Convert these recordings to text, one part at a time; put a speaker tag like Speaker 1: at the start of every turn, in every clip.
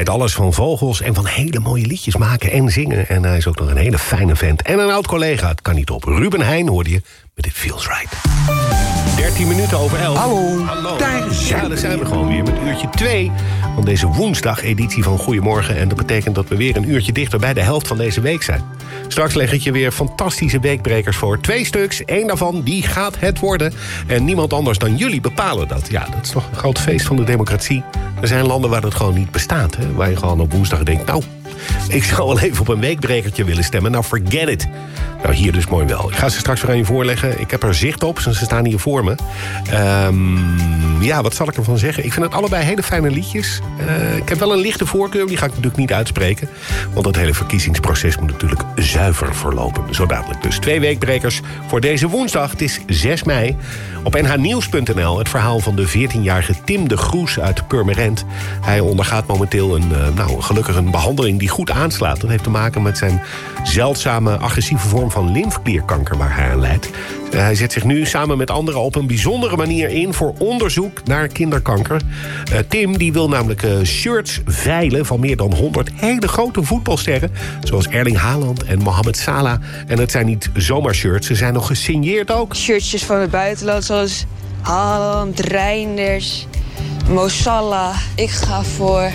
Speaker 1: weet alles van vogels en van hele mooie liedjes maken en zingen. En hij is ook nog een hele fijne vent. En een oud collega, het kan niet op. Ruben Heijn hoorde je met It Feels Right. 13 minuten over 11.
Speaker 2: Hallo.
Speaker 1: Daar zijn we gewoon weer met uurtje 2 van deze woensdag-editie van Goedemorgen. En dat betekent dat we weer een uurtje dichter bij de helft van deze week zijn. Straks leg ik je weer fantastische weekbrekers voor. 2 stuks, 1 daarvan, die gaat het worden. En niemand anders dan jullie bepalen dat. Ja, dat is toch een groot feest van de democratie. Er zijn landen waar dat gewoon niet bestaat. Hè? Waar je gewoon op woensdag denkt, nou, ik zou wel even op een weekbrekertje willen stemmen. Nou, forget it. Nou, hier dus mooi wel. Ik ga ze straks weer aan je voorleggen. Ik heb er zicht op, ze staan hier voor me. Ja, wat zal ik ervan zeggen? Ik vind het allebei hele fijne liedjes. Ik heb wel een lichte voorkeur, die ga ik natuurlijk niet uitspreken. Want het hele verkiezingsproces moet natuurlijk zuiver verlopen. Zo dadelijk dus 2 weekbrekers voor deze woensdag. Het is 6 mei. Op nhnieuws.nl het verhaal van de 14-jarige Tim de Groes uit Purmerend. Hij ondergaat momenteel gelukkig een behandeling die goed aanslaat. Dat heeft te maken met zijn zeldzame agressieve vorm van lymfeklierkanker waar hij aan lijdt. Hij zet zich nu samen met anderen op een bijzondere manier in voor onderzoek naar kinderkanker. Tim die wil namelijk shirts veilen van meer dan 100 hele grote voetbalsterren. Zoals Erling Haaland en Mohamed Salah. En het zijn niet zomaar shirts, ze zijn nog gesigneerd ook.
Speaker 3: Shirtjes van het buitenland zoals Haaland, Reinders, Mo Salah. Ik ga voor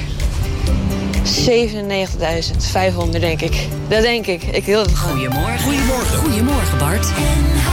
Speaker 3: 97.500, denk ik. Dat denk ik. Ik wil het gewoon.
Speaker 4: Goedemorgen. Goedemorgen, Bart.